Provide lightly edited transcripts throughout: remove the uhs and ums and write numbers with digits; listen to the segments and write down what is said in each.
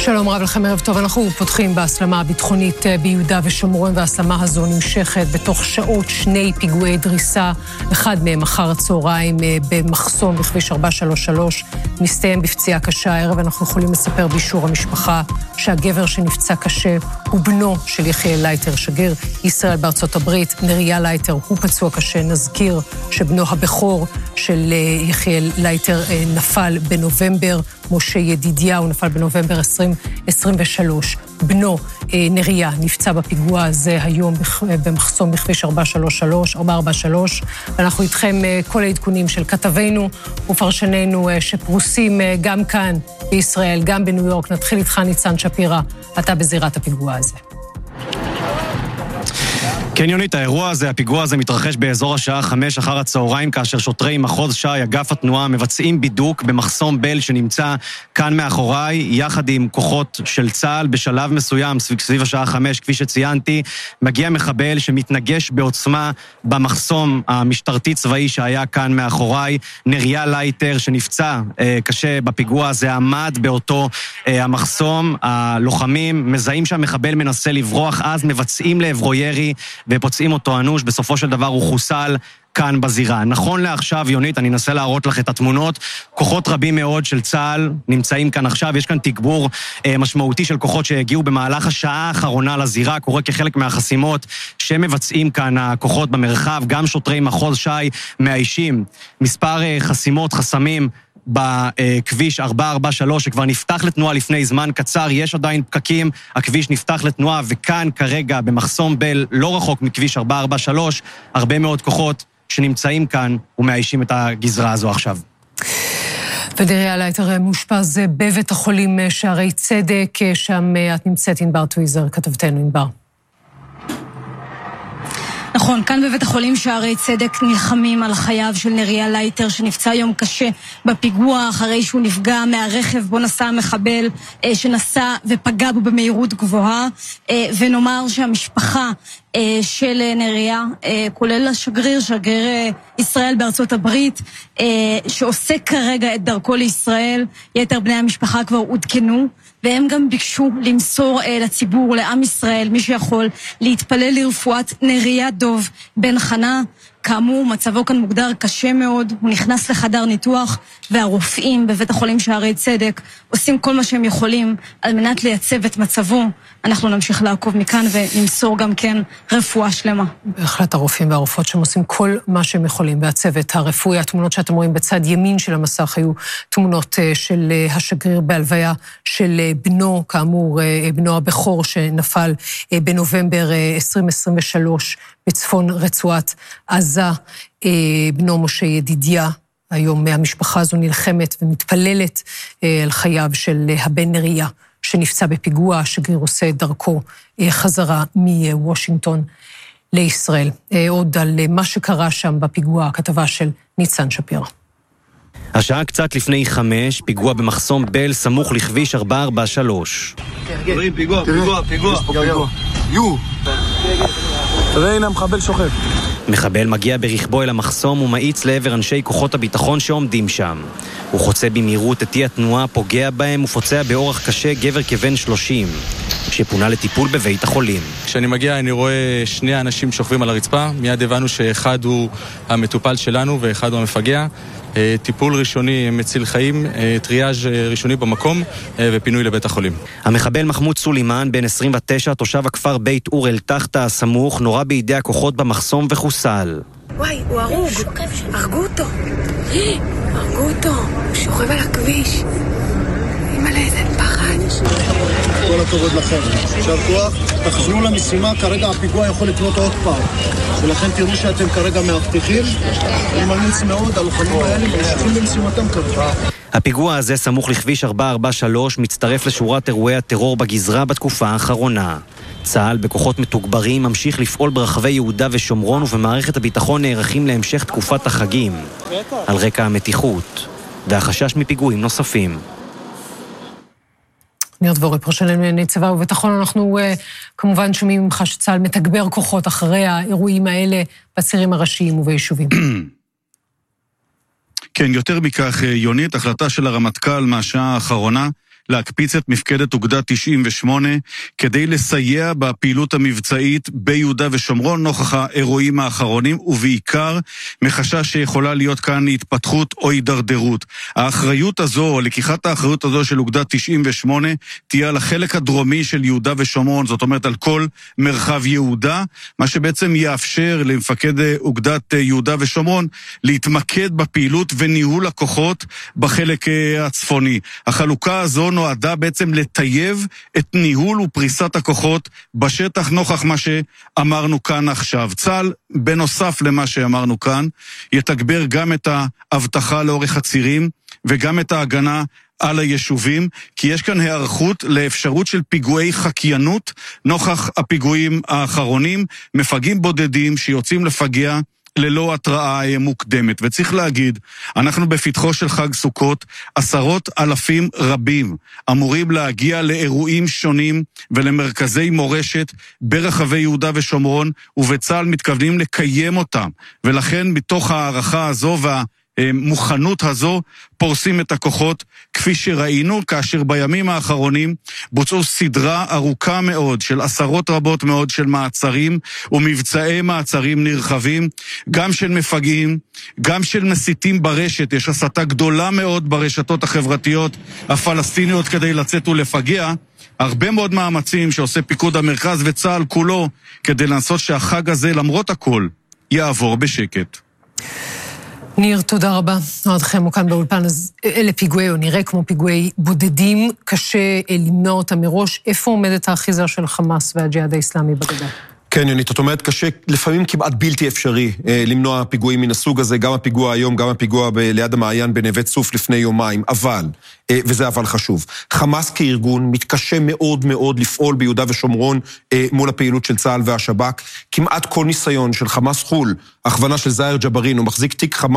שלום רב לכם, ערב טוב. אנחנו פותחים בהסלמה הביטחונית ביהודה ושומרון, וההסלמה הזו נמשכת בתוך שעות 2 פיגועי דריסה, אחד מהם אחר הצהריים במחסום בכביש 433, מסתיים בפציעה קשה. הערב אנחנו יכולים לספר באישור המשפחה שהגבר שנפצע קשה הוא בנו של יחיאל לייטר, שגריר ישראל בארצות הברית. נריה לייטר הוא פצוע קשה. נזכיר שבנו הבכור של יחיאל לייטר נפל בנובמבר, משה ידידיהו נפל בנובמבר 2023. בנו נריה נפצע בפיגוע הזה היום במחסום בכביש 443. ואנחנו איתכם כל העדכונים של כתבינו ופרשנינו שפרוסים גם כאן בישראל, גם בניו יורק. נתחיל איתך ניצן שפירא, אתה בזירת הפיגוע הזה. כן יונית, הפיגוע הזה מתרחש באזור השעה 5 אחר הצהריים, כאשר שוטרי מחוז ש"י, אגף התנועה, מבצעים בידוק במחסום בל שנמצא כאן מאחוריי, יחד עם כוחות של צה"ל. בשלב מסוים, סביב השעה 5, כפי שציינתי, מגיע מחבל שמתנגש בעוצמה במחסום המשטרתי צבאי שהיה כאן מאחוריי. נריה לייטר שנפצע קשה בפיגוע הזה עמד באותו המחסום. הלוחמים מזהים שהמחבל מנסה לברוח, אז מבצעים לעברו ירי ופוצעים אותו אנוש. בסופו של דבר הוא חוסל כאן בזירה. נכון לעכשיו, יונית, אני אנסה להראות לך את התמונות. כוחות רבים מאוד של צה"ל נמצאים כאן עכשיו. יש כאן תגבור משמעותי של כוחות שהגיעו במהלך השעה האחרונה לזירה, קורה כחלק מהחסימות שמבצעים כאן הכוחות במרחב. גם שוטרי מחוז ש"י מאיישים מספר חסמים בכביש 443 שכבר נפתח לתנועה לפני זמן קצר. יש עדיין פקקים, הכביש נפתח לתנועה, וכאן כרגע במחסום בל, לא רחוק מכביש 443, הרבה מאוד כוחות שנמצאים כאן ומאיישים את הגזרה הזו עכשיו. ונריה לייטר מאושפז בבית החולים שערי צדק, שם את נמצאת ענבר טוויזר, כתבתנו ענבר. נכון, כאן בבית החולים שערי צדק נלחמים על חייו של נריה לייטר, שנפצע יום קשה בפיגוע אחרי שהוא נפגע מהרכב בו נסע המחבל שנסע ופגע בו במהירות גבוהה. ונאמר שהמשפחה של נריה, כולל שגריר ישראל בארצות הברית, שעושה כרגע את דרכו לישראל, יתר בני המשפחה כבר עודכנו, והם גם ביקשו למסור לציבור, לעם ישראל, מי שיכול להתפלל לרפואת נריה דוב בן חנה. כאמור, מצבו כאן מוגדר קשה מאוד, הוא נכנס לחדר ניתוח, והרופאים בבית החולים שערי צדק עושים כל מה שהם יכולים על מנת לייצב את מצבו. אנחנו נמשיך לעקוב מכאן ונמסור גם כן רפואה שלמה. בהחלט הרופאים והרופאות שהם עושים כל מה שהם יכולים, והצוות הרפואי. התמונות שאתם רואים בצד ימין של המסך היו תמונות של השגריר בהלוויה של בנו, כאמור בנו הבכור שנפל בנובמבר 2023 בצפון רצועת עזה. בנו משה ידידיה. היום המשפחה הזו נלחמת ומתפללת על חייו של הבן נריה שנפצע בפיגוע. השגריר עושה את דרכו חזרה מוושינגטון לישראל. עוד על מה שקרה שם בפיגוע, הכתבה של ניצן שפירא. השעה קצת לפני 5, פיגוע במחסום בל סמוך לכביש 443. פיגוע. הנה המחבל שוכב. מחבל מגיע ברכבו אל המחסום ומאיץ לעבר אנשי כוחות הביטחון שעומדים שם. הוא חוצה במהירות את התנועה, פוגע בהם ופוצע באורח קשה גבר כבן 30, שפונה לטיפול בבית החולים. כשאני מגיע אני רואה שני אנשים שוכבים על הרצפה, מיד הבנו שאחד הוא המטופל שלנו ואחד הוא המפגע. טיפול ראשוני מציל חיים, טריאז' ראשוני במקום ופינוי לבית החולים. המחבל מחמוד סולימן, בן 29, תושב הכפר בית אור אל תחתה הסמוך, נורה בידי הכוחות במחסום וחוסל. וואי, הוא הרוג, הרגו אותו, הוא שוכב על הכביש. אימא'לה, איזה פחד. כל הכבוד לכם. עכשיו כוח, תחזרו למשימה, כרגע הפיגוע יכול לקרות עוד פעם. ולכן תראו שאתם כרגע מאבטחים. אני ממליץ מאוד, הלוחמים האלה ממשיכים במשימתם כרגע. הפיגוע הזה סמוך לכביש 443 מצטרף לשורת אירועי הטרור בגזרה בתקופה האחרונה. צה"ל בכוחות מתוגברים ממשיך לפעול ברחבי יהודה ושומרון, ובמערכת הביטחון נערכים להמשך תקופת החגים על רקע המתיחות והחשש מפיגועים נוספים. ניר דבורי, פרשן לענייני צבא וביטחון, אנחנו כמובן שומעים ממך שצה"ל מתגבר כוחות אחרי האירועים האלה בצירים הראשיים וביישובים. כן, יותר מכך, יונית, החלטה של הרמטכ"ל מהשעה האחרונה להקפיץ את מפקדת אוגדה 98 כדי לסייע בפעילות המבצעית ביהודה ושומרון נוכח האירועים האחרונים, ובעיקר מחשש שיכולה להיות כאן התפתחות או הידרדרות. האחריות הזו, או לקיחת האחריות הזו של אוגדה 98, תהיה על החלק הדרומי של יהודה ושומרון, זאת אומרת על כל מרחב יהודה, מה שבעצם יאפשר למפקד אוגדת יהודה ושומרון להתמקד בפעילות וניהול הכוחות בחלק הצפוני. החלוקה הזו נועדה בעצם לטייב את ניהול ופריסת הכוחות בשטח נוכח מה שאמרנו כאן עכשיו. צה"ל, בנוסף למה שאמרנו כאן, יתגבר גם את ההבטחה לאורך הצירים וגם את ההגנה על היישובים, כי יש כאן הערכות לאפשרות של פיגועי חקיינות נוכח הפיגועים האחרונים, מפגעים בודדים שיוצאים לפגע ללא התראה מוקדמת. וצריך להגיד, אנחנו בפתחו של חג סוכות, עשרות אלפים רבים אמורים להגיע לאירועים שונים ולמרכזי מורשת ברחבי יהודה ושומרון, ובצה"ל מתכוונים לקיים אותם. ולכן מתוך הערכה הזו והמוכנות הזו פורסים את הכוחות כפי שראינו, כאשר בימים האחרונים בוצעו סדרה ארוכה מאוד של עשרות רבות מאוד של מעצרים ומבצעי מעצרים נרחבים, גם של מפגעים, גם של מסיתים ברשת. יש הסתה גדולה מאוד ברשתות החברתיות הפלסטיניות כדי לצאת ולפגע. הרבה מאוד מאמצים שעושה פיקוד המרכז וצה"ל כולו כדי לנסות שהחג הזה למרות הכל יעבור בשקט. ניר, תודה רבה. עוד חמו כאן באולפן, אז אלה פיגועי, או נראה כמו פיגועי בודדים, קשה למנוע אותם מראש. איפה עומדת האחיזה של חמאס והג'יהאד האסלאמי בגדה? כן, יונית, זאת אומרת, קשה, לפעמים כמעט בלתי אפשרי למנוע פיגועים מן הסוג הזה, גם הפיגוע היום, גם הפיגוע ליד המעיין בנווה צוף לפני יומיים, אבל, וזה אבל חשוב, חמאס כארגון מתקשה מאוד מאוד לפעול ביהודה ושומרון מול הפעילות של צה"ל והשב"כ. כמעט כל ניסיון של חמאס חול, הכוונה של זאהר ג'בארין, הוא מחזיק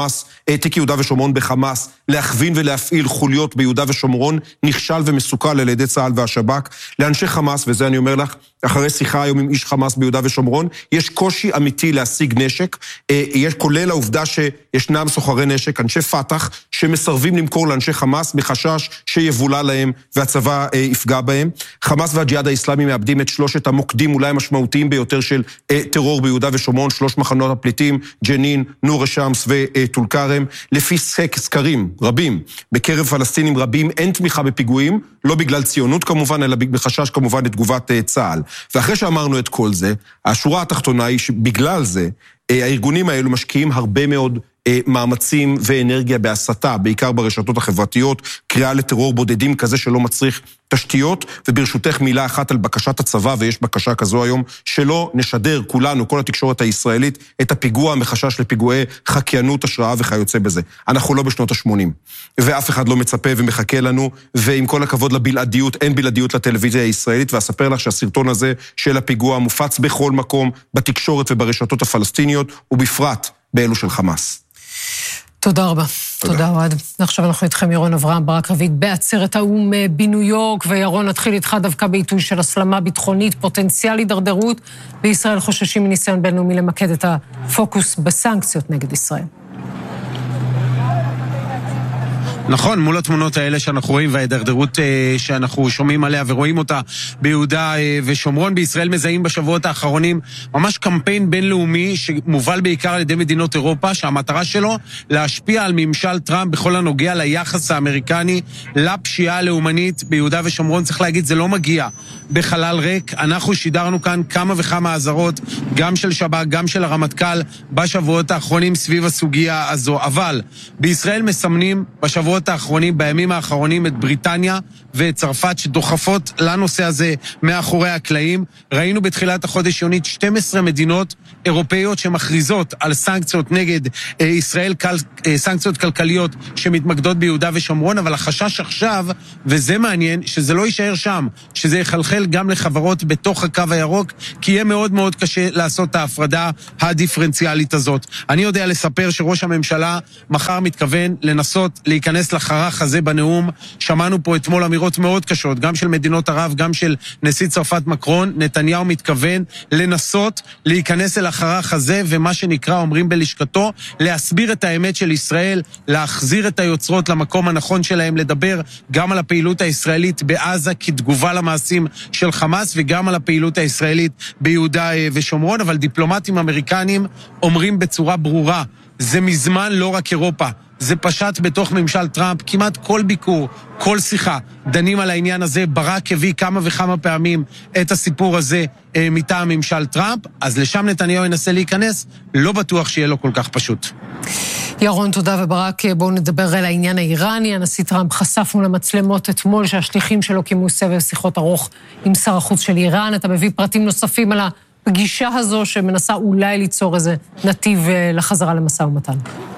תיק יהודה ושומרון בחמאס, להכווין ולהפעיל חוליות ביהודה ושומרון, נכשל ומסוכל על ידי צה"ל והשב"כ. לאנשי חמאס, וזה אני אומר לך, אחרי שיחה היום עם איש חמאס ביהודה ושומרון, יש קושי אמיתי להשיג נשק, יש כולל העובדה שישנם סוחרי נשק, אנשי פתח, שמסרבים למכור לאנשי חמאס, בחשש שיבולה להם והצבא יפגע בהם. חמאס והג'יהאד האסלאמי מאבדים את שלושת המוקדים אולי המשמעותיים ביותר של טרור ביהודה ושומרון, 3 מחנות הפליטים, ג'נין, נור א-שמס וטול כרם. לפי סקרים רבים, בקרב פלסטינים רבים, אין תמיכה בפיגועים, לא בגלל ציונות כמובן, אלא בחשש כמובן לתגובת צה"ל. ואחרי שאמרנו את כל זה, השורה התחתונה היא שבגלל זה, הארגונים האלו משקיעים הרבה מאוד מאמצים ואנרגיה בהסתה, בעיקר ברשתות החברתיות, קריאה לטרור בודדים כזה שלא מצריך תשתיות. וברשותך מילה אחת על בקשת הצבא, ויש בקשה כזו היום, שלא נשדר כולנו, כל התקשורת הישראלית, את הפיגוע מחשש לפיגועי חקיינות, השראה וכיוצא בזה. אנחנו לא בשנות ה-80, ואף אחד לא מצפה ומחכה לנו, ועם כל הכבוד לבלעדיות, אין בלעדיות לטלוויזיה הישראלית, ואספר לך שהסרטון הזה של הפיגוע מופץ בכל מקום, בתקשורת וברשתות הפלסטיניות, ובפרט באלו של חמאס. תודה רבה. תודה אוהד. עכשיו אנחנו איתכם ירון אברהם ברק רביד בעצרת האום בניו יורק, וירון, נתחיל איתך דווקא בעיתוי של הסלמה ביטחונית, פוטנציאל הידרדרות, בישראל חוששים מניסיון בינלאומי למקד את הפוקוס בסנקציות נגד ישראל. נכון, מול התמונות האלה שאנחנו רואים וההידרדרות שאנחנו שומעים עליה ורואים אותה ביהודה ושומרון, בישראל מזהים בשבועות האחרונים ממש קמפיין בינלאומי שמובל בעיקר על ידי מדינות אירופה, שהמטרה שלו להשפיע על ממשל טראמפ בכל הנוגע ליחס האמריקני לפשיעה הלאומנית ביהודה ושומרון. צריך להגיד, זה לא מגיע בחלל ריק. אנחנו שידרנו כאן כמה וכמה עזרות, גם של שב"כ, גם של הרמטכ"ל, בשבועות האחרונים סביב הסוגיה הזו. אבל בישראל מסמנים בשבועות האחרונים, בימים האחרונים, את בריטניה ואת צרפת שדוחפות לנושא הזה מאחורי הקלעים. ראינו בתחילת החודש יונית 12 מדינות אירופאיות שמכריזות על סנקציות נגד ישראל, סנקציות כלכליות שמתמקדות ביהודה ושומרון, אבל החשש עכשיו, וזה מעניין, שזה לא יישאר שם, שזה יחלחל גם לחברות בתוך הקו הירוק, כי יהיה מאוד מאוד קשה לעשות את ההפרדה הדיפרנציאלית הזאת. אני יודע לספר שראש הממשלה מחר מתכוון לנסות להיכנס להיכנס לחרך הזה בנאום. שמענו פה אתמול אמירות מאוד קשות, גם של מדינות ערב, גם של נשיא צרפת מקרון. נתניהו מתכוון לנסות להיכנס אל החרך הזה, ומה שנקרא, אומרים בלשכתו, להסביר את האמת של ישראל, להחזיר את היוצרות למקום הנכון שלהם, לדבר גם על הפעילות הישראלית בעזה כתגובה למעשים של חמאס, וגם על הפעילות הישראלית ביהודה ושומרון. אבל דיפלומטים אמריקנים אומרים בצורה ברורה, זה מזמן לא רק אירופה, זה פשט בתוך ממשל טראמפ, כמעט כל ביקור, כל שיחה, דנים על העניין הזה. ברק הביא כמה וכמה פעמים את הסיפור הזה מטעם ממשל טראמפ, אז לשם נתניהו ינסה להיכנס, לא בטוח שיהיה לו כל כך פשוט. ירון, תודה. וברק, בואו נדבר על העניין האיראני. הנשיא טראמפ חשף מול המצלמות אתמול שהשליחים שלו קיימו סבב שיחות ארוך עם שר החוץ של איראן. אתה מביא פרטים נוספים על הפגישה הזו שמנסה אולי ליצור איזה נתיב לחזרה למשא ומתן.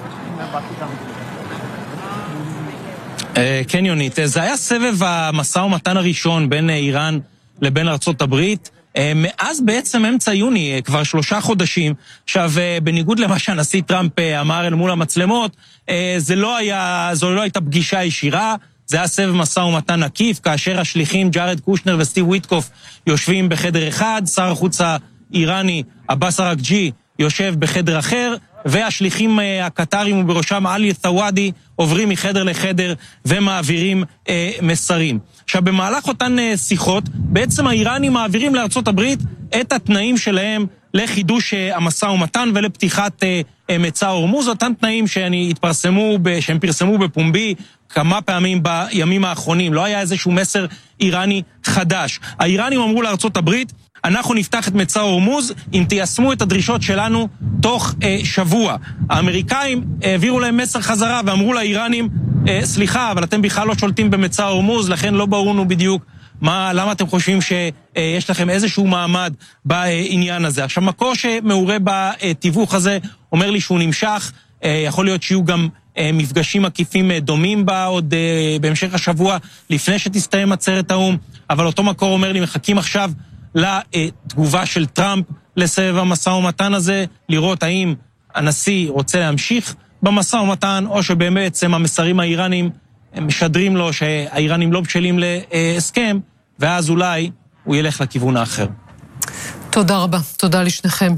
כן, יונית, זה היה סבב המשא ומתן הראשון בין איראן לבין ארצות הברית, מאז בעצם אמצע יוני, כבר 3 חודשים. עכשיו, בניגוד למה שהנשיא טראמפ אמר אל מול המצלמות, זו לא הייתה פגישה ישירה, זה היה סבב משא ומתן עקיף, כאשר השליחים ג'ארד קושנר וסטיב וויטקוף יושבים בחדר אחד, שר החוץ האיראני עבאס אראג'י יושב בחדר אחר, והשליחים הקטרים ובראשם עלי ת'וואדי עוברים מחדר לחדר ומעבירים מסרים. עכשיו, במהלך אותן שיחות, בעצם האיראנים מעבירים לארצות הברית את התנאים שלהם לחידוש המשא ומתן ולפתיחת מצע הורמוז, אותן תנאים שהם פרסמו בפומבי כמה פעמים בימים האחרונים. לא היה איזשהו מסר איראני חדש. האיראנים אמרו לארצות הברית, אנחנו נפתח את מצע הורמוז אם תיישמו את הדרישות שלנו תוך שבוע. האמריקאים העבירו להם מסר חזרה ואמרו לאיראנים, סליחה, אבל אתם בכלל לא שולטים במצע הורמוז, לכן לא ברור לנו בדיוק למה אתם חושבים שיש לכם איזשהו מעמד בעניין הזה. עכשיו, מקור שמעורה בתיווך הזה אומר לי שהוא נמשך, יכול להיות שיהיו גם מפגשים עקיפים דומים עוד בהמשך השבוע לפני שתסתיים עצרת האו"ם, אבל אותו מקור אומר לי, מחכים עכשיו לתגובה של טראמפ לסבב המשא ומתן הזה, לראות האם הנשיא רוצה להמשיך במשא ומתן, או שבעצם המסרים האיראנים משדרים לו שהאיראנים לא בשלים להסכם, ואז אולי הוא ילך לכיוון האחר. תודה רבה, תודה לשניכם.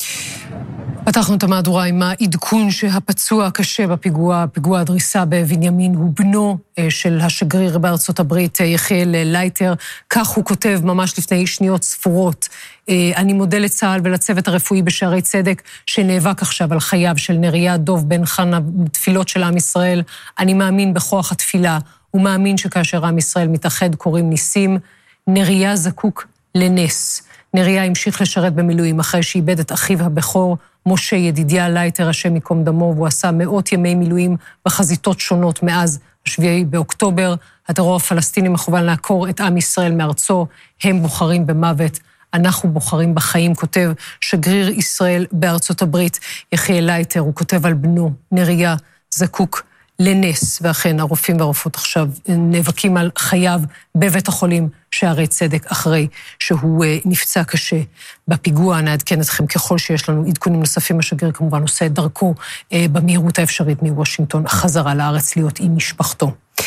פתחנו את המהדורה עם העדכון שהפצוע הקשה פיגוע הדריסה בבנימין הוא בנו של השגריר בארצות הברית יחיאל לייטר. כך הוא כותב ממש לפני שניות ספורות. אני מודה לצה"ל ולצוות הרפואי בשערי צדק שנאבק עכשיו על חייו של נריה דוב בן חנה בתפילות של עם ישראל. אני מאמין בכוח התפילה ומאמין שכאשר עם ישראל מתאחד קוראים ניסים. נריה זקוק לנס. נריה המשיך לשרת במילואים אחרי שאיבד את אחיו הבכור, משה ידידיה לייטר, השם ייקום דמו, והוא עשה מאות ימי מילואים בחזיתות שונות מאז 7 באוקטובר. הטרור הפלסטיני מכוון לעקור את עם ישראל מארצו, הם בוחרים במוות, אנחנו בוחרים בחיים, כותב שגריר ישראל בארצות הברית יחיאל לייטר. הוא כותב על בנו, נריה זקוק לנס, ואכן הרופאים והרופאות עכשיו נאבקים על חייו בבית החולים שערי צדק אחרי שהוא נפצע קשה בפיגוע. נעדכן אתכם ככל שיש לנו עדכונים נוספים. השגריר כמובן עושה את דרכו במהירות האפשרית מוושינגטון חזרה לארץ להיות עם משפחתו.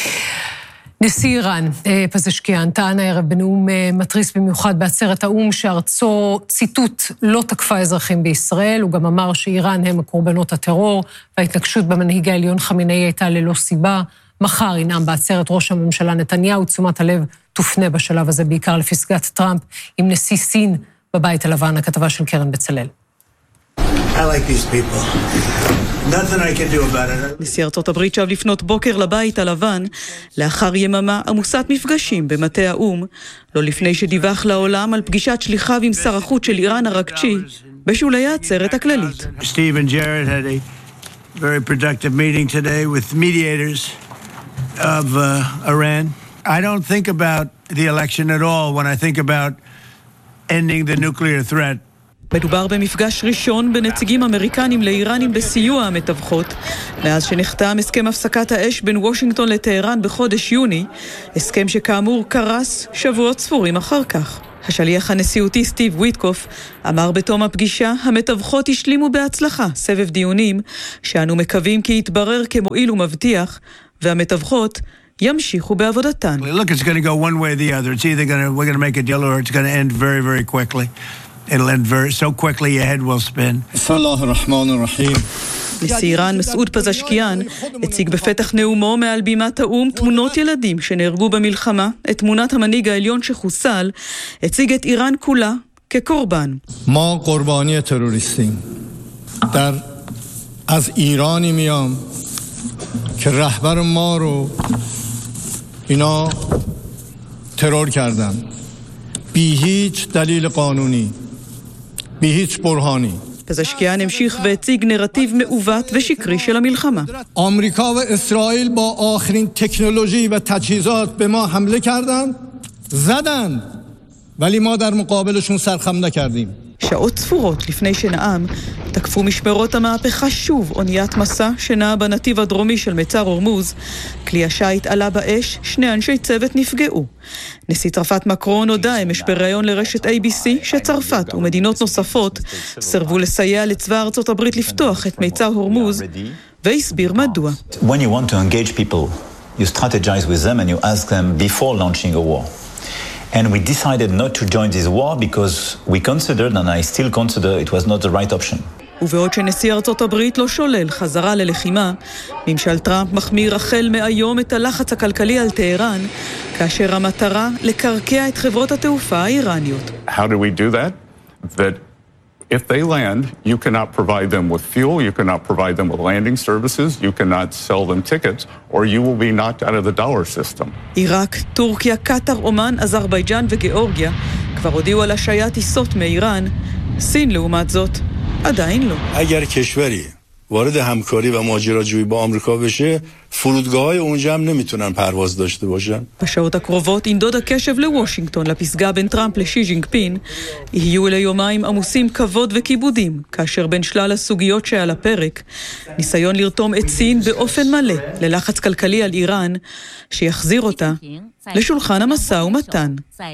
נשיא איראן, פזשקיאן, טען הערב בנאום מטריס במיוחד בעצרת האו"ם שארצו, ציטוט, לא תקפה אזרחים בישראל. הוא גם אמר שאיראן הם קורבנות הטרור, וההתנגשות במנהיג העליון חמינאי הייתה ללא סיבה. מחר ינאם בעצרת ראש הממשלה נתניהו, תשומת הלב תופנה בשלב הזה בעיקר לפסגת טראמפ עם נשיא סין בבית הלבן. הכתבה של קרן בצלאל. I like these people. Nothing I can do about it. נשיא ארצות הברית שב לפנות בוקר לבית הלבן, לאחר יממה עמוסת מפגשים במטה האו"ם, לא לפני שדיווח לעולם על פגישת שליחיו עם שר החוץ של איראן אראג'י, בשולי העצרת הכללית. Steve and Jared had a very productive meeting today with mediators of Iran. I don't think about the election at all when I think about ending the nuclear threat. מדובר במפגש ראשון בנציגים אמריקנים לאיראנים בסיוע המתווכות, מאז שנחתם הסכם הפסקת האש בין וושינגטון לטהרן בחודש יוני, הסכם שכאמור קרס שבועות ספורים אחר כך. השליח הנשיאותי סטיב וויטקוף אמר בתום הפגישה, המתווכות השלימו בהצלחה סבב דיונים, שאנו מקווים כי יתברר כמועיל ומבטיח, והמתווכות ימשיכו בעבודתן. Look, it's going to go one way or the other. It's either we're going to make a deal or it's going to end very, very quickly. It'll end so quickly your head will spin. Bismillah ar-Rahman ar-Rahim. נשיא איראן מסעוד פזשקיאן הציג בפתח נאומו מעל בימת האום תמונות ילדים שנהרגו במלחמה, את תמונת המנהיג העליון שחוסל, הציג את איראן כולה כקורבן. ما قربانی تروریستیم. در از ایرانی میام که رهبر ما رو اینا ترور کردن. بی هیچ دلیل قانونی. بی هیچ برهانی. פזשקיאן המשיך והציג נרטיב מעוות ושקרי של המלחמה. آمریکا و اسرائیل با آخرین تکنولوژی و تجهیزات به ما حمله کردند، زدند، ولی ما در مقابلشون سرخم نکردیم. שעות ספורות לפני שנאם, תקפו משמרות המהפכה שוב אוניית מסע שנעה בנתיב הדרומי של מצר הורמוז. כלי השיט עלה באש, 2 אנשי צוות נפגעו. נשיא צרפת מקרון הודע אמש בראיון לרשת ABC שצרפת ומדינות נוספות סרבו לסייע לצבא ארצות הברית לפתוח את מצר הורמוז, והסביר מדוע. When you want to engage people, you strategize with them and you ask them before launching a war. And we decided not to join this war because we considered, and I still consider, it was not the right option. ובעוד שנשיא ארצות הברית לא שולל חזרה ללחימה, ממשל טראמפ מחמיר החל מהיום את הלחץ הכלכלי על טהרן, כאשר המטרה לקרקע את חברות התעופה האיראניות. How do we do that? That if they land, you cannot provide them with fuel, you cannot provide them with landing services, you cannot sell them tickets, or you will be knocked out of the dollar system. עיראק, טורקיה, קטר, אומן, אזרבייג'אן וגיאורגיה כבר הודיעו על השעיית טיסות מאיראן. סין לעומת זאת עדיין לא. اگر کشوری وارد همکاری و ماجراجویی با آمریکا بشه، فرودگاه‌های اونجا هم نمیتونن پرواز داشته باشن. בשעות הקרובות ינדוד הקשב לוושינגטון, לפסגה בין טראמפ לשי ז'ינגפין. יהיו ליומיים עמוסים כבוד וכיבודים, כאשר בין שלל הסוגיות שעל הפרק, ניסיון לרתום את סין באופן מלא ללחץ כלכלי על איראן, שיחזיר אותה לשולחן המשא ומתן.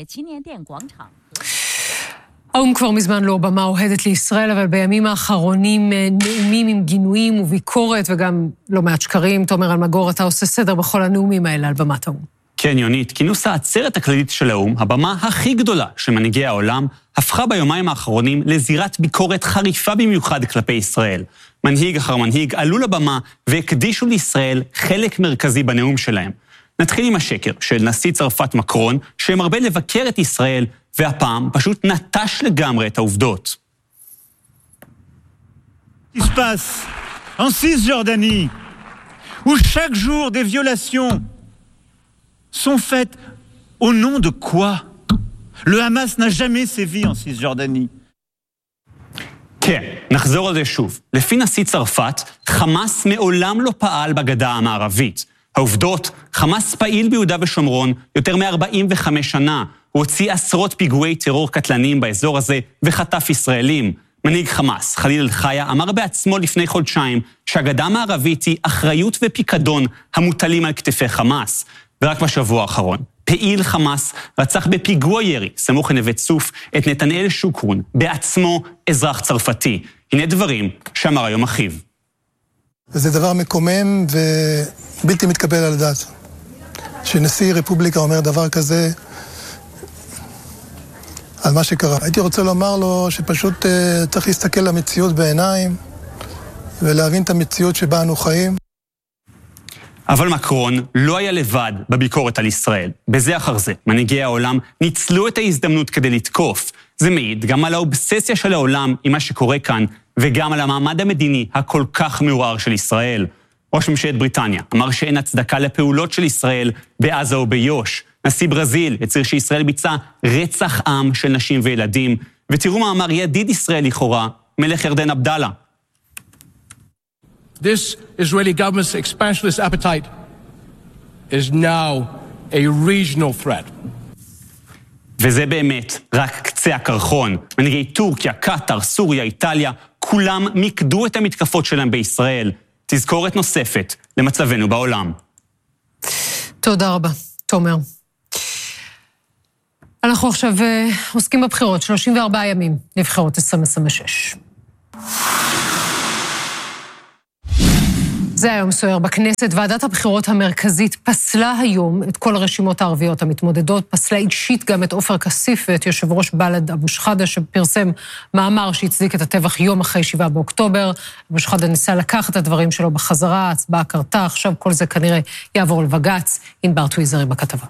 האום כבר מזמן לא במה אוהדת לישראל, אבל בימים האחרונים נאומים עם גינויים וביקורת וגם לא מעט שקרים. תומר אלמגור, אתה עושה סדר בכל הנאומים האלה על במת האום. כן, יונית, כינוס העצרת הכללית של האום, הבמה הכי גדולה של מנהיגי העולם, הפכה ביומיים האחרונים לזירת ביקורת חריפה במיוחד כלפי ישראל. מנהיג אחר מנהיג עלו לבמה והקדישו לישראל חלק מרכזי בנאום שלהם. נתחיל עם השקר של נשיא צרפת מקרון, שמרבה לבקר את ישראל, והפעם פשוט נטש לגמרי את העובדות. Il se passe en Cisjordanie, où chaque jour des violations sont faites au nom de quoi? Le Hamas n'a jamais sévi en Cisjordanie. כן, נחזור על זה שוב. לפי נשיא צרפת, חמאס מעולם לא פעל בגדה המערבית. העובדות, חמאס פעיל ביהודה ושומרון יותר מ-45 שנה. הוא הוציא עשרות פיגועי טרור קטלניים באזור הזה וחטף ישראלים. מנהיג חמאס, חליל אל-חיה, אמר בעצמו לפני חודשיים שהגדה המערבית היא אחריות ופיקדון המוטלים על כתפי חמאס. ורק בשבוע האחרון, פעיל חמאס רצח בפיגוע ירי, סמוך לנווה צוף, את נתנאל שוקרון, בעצמו אזרח צרפתי. הנה דברים שאמר היום אחיו. זה דבר מקומם ובלתי מתקבל על הדעת. שנשיא רפובליקה אומר דבר כזה על מה שקרה. הייתי רוצה לומר לו שפשוט צריך להסתכל למציאות בעיניים ולהבין את המציאות שבה אנו חיים. אבל מקרון לא היה לבד בביקורת על ישראל. בזה אחר זה, מנהיגי העולם ניצלו את ההזדמנות כדי לתקוף. זה מעיד גם על האובססיה של העולם עם מה שקורה כאן, וגם על המעמד המדיני הכל כך מעורער של ישראל. ראש ממשלת בריטניה אמר שאין הצדקה לפעולות של ישראל בעזה או ביוש. נשיא ברזיל הצהיר שישראל ביצעה רצח עם של נשים וילדים. ותראו מה אמר ידיד ישראל לכאורה, מלך ירדן עבדאללה. This Israeli government's expansionist appetite is now a regional threat. וזה באמת רק קצה הקרחון. מנהיגי טורקיה, קטר, סוריה, איטליה, כולם מיקדו את המתקפות שלהם בישראל. תזכורת נוספת למצבנו בעולם. תודה רבה, תומר. אנחנו עכשיו עוסקים בבחירות, 34 ימים לבחירות 2026. זה היום סוער בכנסת. ועדת הבחירות המרכזית פסלה היום את כל הרשימות הערביות המתמודדות, פסלה אישית גם את עופר כסיף ואת יושב ראש בל"ד אבו שחאדה, שפרסם מאמר שהצדיק את הטבח יום אחרי 7 באוקטובר. אבו שחאדה ניסה לקחת את הדברים שלו בחזרה, ההצבעה קרתה, עכשיו כל זה כנראה יעבור לבג"ץ. ענבר טוויזרי בכתבה.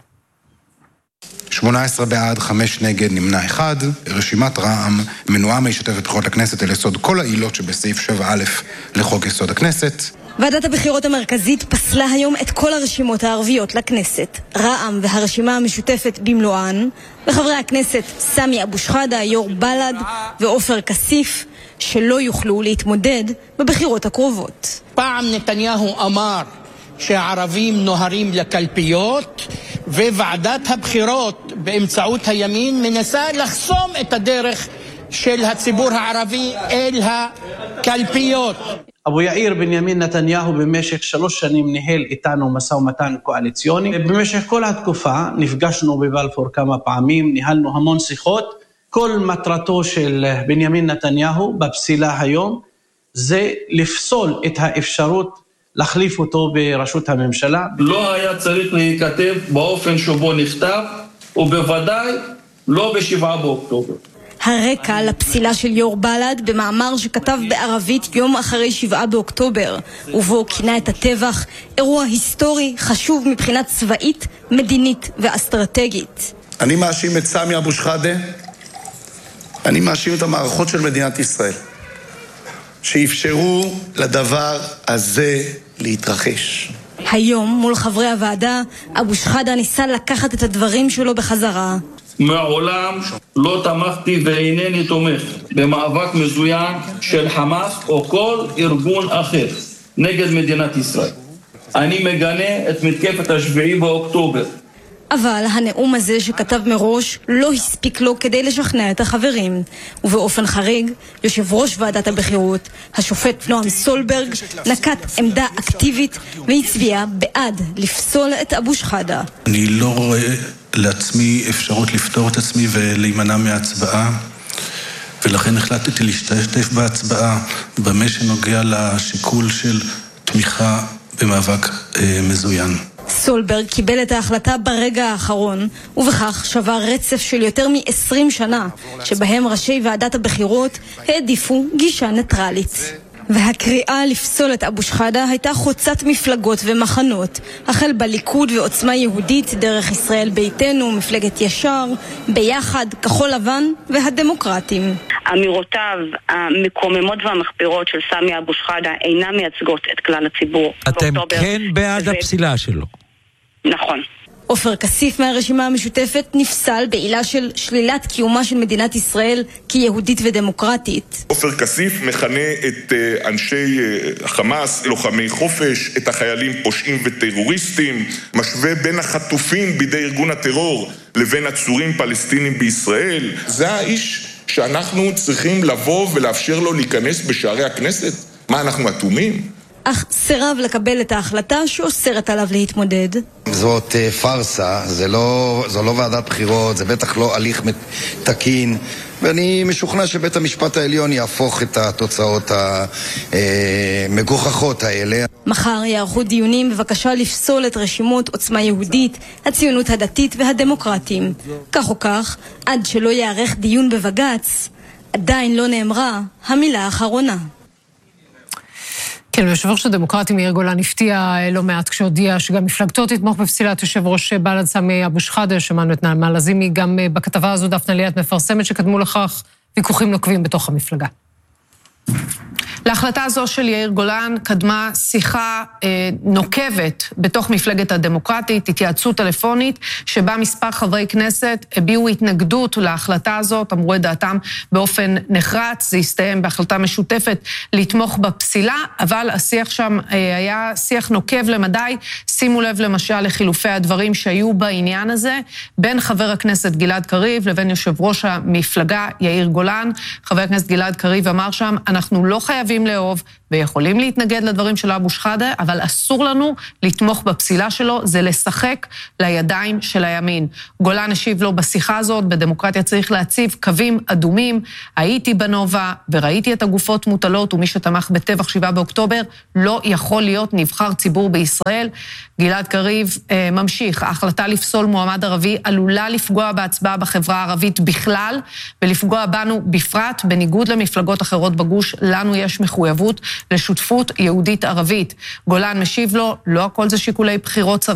18 בעד, 5 נגד, נמנע 1. רשימת רע"מ מנועה מהשתתף בבחירות לכנסת על יסוד כל העילות שבסעיף 7א לחוק יסוד הכנסת. ועדת הבחירות המרכזית פסלה היום את כל הרשימות הערביות לכנסת. רע"מ והרשימה המשותפת במלואן, וחברי הכנסת סמי אבו שחאדה, יו"ר בל"ד, ועופר כסיף, שלא יוכלו להתמודד בבחירות הקרובות. פעם נתניהו אמר שהערבים נוהרים לקלפיות, וועדת הבחירות באמצעות הימין מנסה לחסום את הדרך של הציבור הערבי אל הקלפיות. אבו יאיר בנימין נתניהו במשך 3 שנים ניהל איתנו משא ומתן קואליציוני. במשך כל התקופה נפגשנו בבלפור כמה פעמים, ניהלנו המון שיחות. כל מטרתו של בנימין נתניהו בפסילה היום זה לפסול את האפשרות להחליף אותו בראשות הממשלה. לא היה צריך להיכתב באופן שבו נכתב, ובוודאי לא ב7 באוקטובר. הרקע לפסילה של יו"ר בל"ד במאמר שכתב בערבית יום אחרי 7 באוקטובר, ובו כינה את הטבח אירוע היסטורי חשוב מבחינה צבאית, מדינית ואסטרטגית. אני מאשים את סמי אבו שחאדה, אני מאשים את המערכות של מדינת ישראל, שאפשרו לדבר הזה להתרחש. היום מול חברי הוועדה, אבו שחאדה ניסה לקחת את הדברים שלו בחזרה. מעולם לא תמכתי ואינני תומך במאבק מזוין של חמאס או כל ארגון אחר נגד מדינת ישראל. אני מגנה את מתקפת 7 באוקטובר. אבל הנאום הזה שכתב מראש לא הספיק לו כדי לשכנע את החברים. ובאופן חריג, יושב ראש ועדת הבחירות, השופט נועם סולברג, נקט עמדה אקטיבית והצביע בעד לפסול את אבו שחאדה. אני לא רואה לעצמי אפשרות לפתור את עצמי ולהימנע מההצבעה, ולכן החלטתי להשתתף בהצבעה במה שנוגע לשיקול של תמיכה במאבק מזוין. סולברג קיבל את ההחלטה ברגע האחרון, ובכך שבר רצף של יותר מ-20 שנה, שבהם ראשי ועדת הבחירות העדיפו גישה ניטרלית. והקריאה לפסול את אבו שחאדה הייתה חוצת מפלגות ומחנות, החל בליכוד ועוצמה יהודית, דרך ישראל ביתנו, מפלגת ישר, ביחד, כחול לבן והדמוקרטים. אמירותיו המקוממות והמחפירות של סמי אבו שחאדה אינן מייצגות את כלל הציבור. אתם כן בעד הפסילה שלו? נכון. עופר כסיף מהרשימה המשותפת נפסל בעילה של שלילת קיומה של מדינת ישראל כיהודית ודמוקרטית. עופר כסיף מכנה את אנשי חמאס לוחמי חופש, את החיילים פושעים וטרוריסטים, משווה בין החטופים בידי ארגון הטרור לבין עצורים פלסטינים בישראל. זה האיש שאנחנו צריכים לבוא ולאפשר לו להיכנס בשערי הכנסת? מה, אנחנו אטומים? אך סירב לקבל את ההחלטה שאוסרת עליו להתמודד. זאת פרסה, זו לא ועדת בחירות, זה בטח לא הליך תקין, ואני משוכנע שבית המשפט העליון יהפוך את התוצאות המגוחכות האלה. מחר יערכו דיונים בבקשה לפסול את רשימות עוצמה יהודית, הציונות הדתית והדמוקרטים. כך או כך, עד שלא יערך דיון בבג"ץ, עדיין לא נאמרה המילה האחרונה. כן, יושב ראש הדמוקרטים יאיר גולן הפתיע לא מעט כשהודיע שגם מפלגתו תתמוך בפסילת יושב ראש בל"ד סמי אבו שחאדה. שמענו את נעמה לזימי, גם בכתבה הזו דפנה ליאת מפרסמת שקדמו לכך ויכוחים נוקבים בתוך המפלגה. להחלטה הזו של יאיר גולן קדמה שיחה נוקבת בתוך מפלגת הדמוקרטית, התייעצות טלפונית, שבה מספר חברי כנסת הביעו התנגדות להחלטה הזאת, אמרו את דעתם באופן נחרץ, זה הסתיים בהחלטה משותפת לתמוך בפסילה, אבל השיח שם היה שיח נוקב למדי. שימו לב למשל לחילופי הדברים שהיו בעניין הזה, בין חבר הכנסת גלעד קריב לבין יושב ראש המפלגה יאיר גולן. חבר הכנסת גלעד קריב אמר שם, אנחנו לא חייבים חייבים לאהוב ויכולים להתנגד לדברים של אבו שחאדה, אבל אסור לנו לתמוך בפסילה שלו, זה לשחק לידיים של הימין. גולן השיב לו בשיחה הזאת, בדמוקרטיה צריך להציב קווים אדומים, הייתי בנובה וראיתי את הגופות מוטלות, ומי שתמך בטבח 7 באוקטובר לא יכול להיות נבחר ציבור בישראל. גלעד קריב ממשיך, ההחלטה לפסול מועמד ערבי עלולה לפגוע בהצבעה בחברה הערבית בכלל, ולפגוע בנו בפרט, בניגוד למפלגות אחרות בגוש, לנו יש מחויבות לשותפות יהודית ערבית. גולן משיב לו, לא הכל זה שיקולי בחירות